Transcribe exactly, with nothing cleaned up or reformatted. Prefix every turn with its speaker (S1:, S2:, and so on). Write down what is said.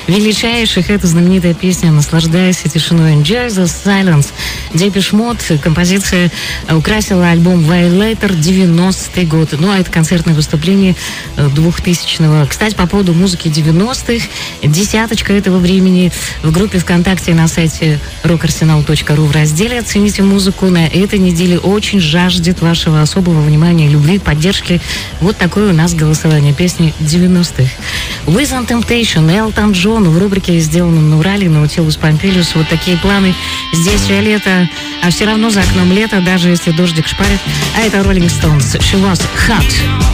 S1: величайших. Это знаменитая песня «Наслаждайся тишиной». Enjoy the silence. Депеш Мод. Композиция украсила альбом Violator девяностый год. Ну, а это концертное выступление двухтысячного. Кстати, по поводу музыки девяностых. Десяточка этого времени в группе ВКонтакте на сайте рок арсенал точка ру в разделе «Оцените музыку» на этой неделе очень жаждет вашего особого внимания, любви, поддержки. Вот такое у нас голосование песни девяностых. With on Temptation, Элтон Джон в рубрике «Сделанном на Урале», Наутилус Помпилиус. Вот такие планы. Здесь все лето, а все равно за окном лето, даже если дождик шпарит. А это Rolling Stones. She was hot.